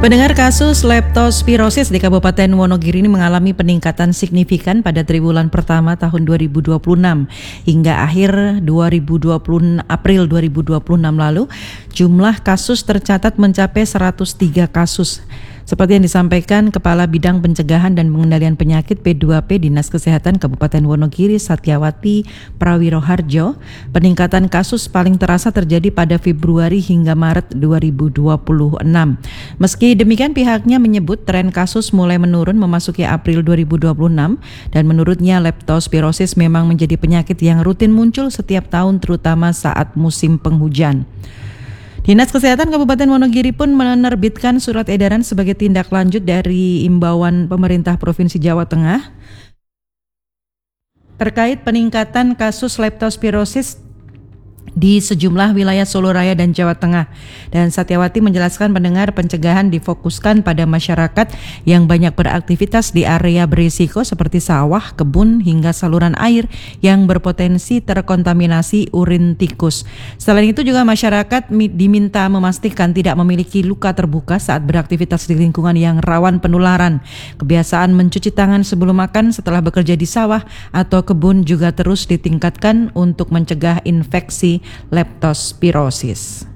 Pendengar, kasus leptospirosis di Kabupaten Wonogiri ini mengalami peningkatan signifikan pada triwulan pertama tahun 2026 hingga akhir April 2026 lalu. Jumlah kasus tercatat mencapai 103 kasus. Seperti yang disampaikan Kepala Bidang Pencegahan dan Pengendalian Penyakit P2P Dinas Kesehatan Kabupaten Wonogiri, Satyawati Prawiroharjo, peningkatan kasus paling terasa terjadi pada Februari hingga Maret 2026. Meski demikian, pihaknya menyebut tren kasus mulai menurun memasuki April 2026 dan menurutnya leptospirosis memang menjadi penyakit yang rutin muncul setiap tahun, terutama saat musim penghujan. Dinas Kesehatan Kabupaten Wonogiri pun menerbitkan surat edaran sebagai tindak lanjut dari imbauan pemerintah Provinsi Jawa Tengah terkait peningkatan kasus leptospirosis di sejumlah wilayah Solo Raya dan Jawa Tengah. Dan Satyawati menjelaskan pendengar, pencegahan difokuskan pada masyarakat yang banyak beraktivitas di area berisiko seperti sawah, kebun, hingga saluran air yang berpotensi terkontaminasi urin tikus. Selain itu juga masyarakat diminta memastikan tidak memiliki luka terbuka saat beraktivitas di lingkungan yang rawan penularan. Kebiasaan mencuci tangan sebelum makan, setelah bekerja di sawah atau kebun juga terus ditingkatkan untuk mencegah infeksi leptospirosis.